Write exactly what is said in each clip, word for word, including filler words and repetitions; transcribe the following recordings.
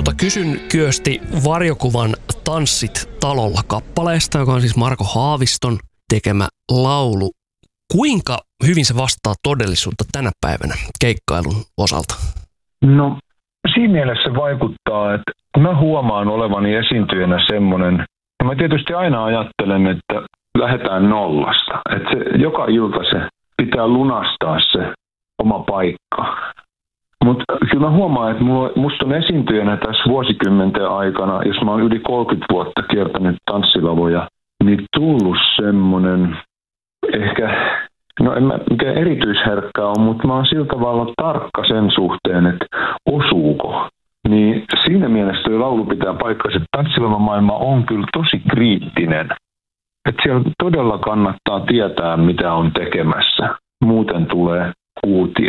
sinulta kysyn, Kyösti, varjokuvan Tanssit talolla -kappaleesta, joka on siis Marko Haaviston tekemä laulu. Kuinka hyvin se vastaa todellisuutta tänä päivänä keikkailun osalta? No siinä mielessä vaikuttaa, että mä huomaan olevani esiintyjänä semmoinen, mä tietysti aina ajattelen, että lähdetään nollasta. Että se, joka ilta se pitää lunastaa se oma paikka. Mutta kyllä mä huomaan, että musta on esiintyjänä tässä vuosikymmenten aikana, jos mä oon yli kolmekymmentä vuotta kiertänyt tanssilavoja, niin tullut semmoinen ehkä, no en mä mikään erityisherkkä ole, mutta mä oon sillä tavalla tarkka sen suhteen, että osuuko. Niin siinä mielessä tuo laulu pitää paikkansa, että tanssilavamaailma on kyllä tosi kriittinen. Että siellä todella kannattaa tietää, mitä on tekemässä. Muuten tulee kuutia.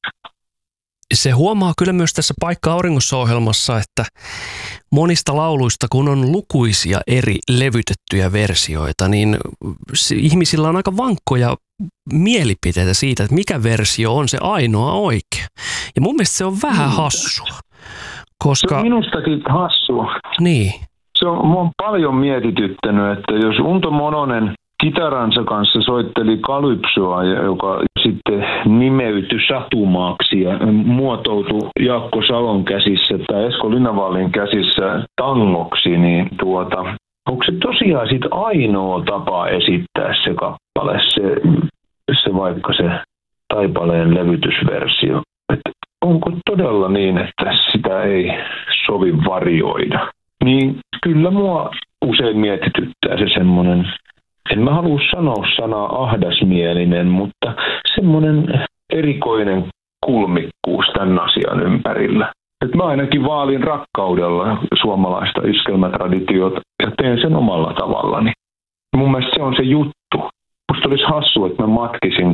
Se huomaa kyllä myös tässä Paikka auringossa -ohjelmassa, että monista lauluista, kun on lukuisia eri levytettyjä versioita, niin ihmisillä on aika vankkoja mielipiteitä siitä, että mikä versio on se ainoa oikea. Ja mun mielestä se on vähän hassua. Koska... Se on minustakin hassua. Niin. Se on, mua on paljon mietityttänyt, että jos Unto Mononen kitaransa kanssa soitteli kalypsoa, joka sitten nimeytyi Satumaaksi ja muotoutui Jaakko Salon käsissä tai Esko Linnanvallin käsissä tangoksi, niin tuota, onko se tosiaan sit ainoa tapa esittää se kappale, se, se vaikka se Taipaleen levytysversio? Et onko todella niin, että sitä ei sovi varioida? Niin kyllä mua usein mietityttää se semmoinen, en mä halua sanoa sanaa ahdasmielinen, mutta semmoinen erikoinen kulmikkuus tämän asian ympärillä. Et mä ainakin vaalin rakkaudella suomalaista iskelmätraditiota ja teen sen omalla tavallani. Mun mielestä se on se juttu. Musta olisi hassua, että mä matkisin